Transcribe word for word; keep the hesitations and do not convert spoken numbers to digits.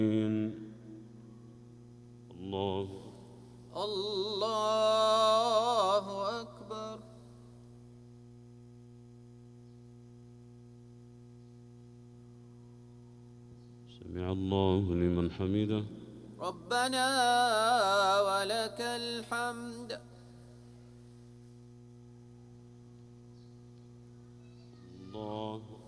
الله الله أكبر. سمع الله لمن حمده. ربنا ولك الحمد. الله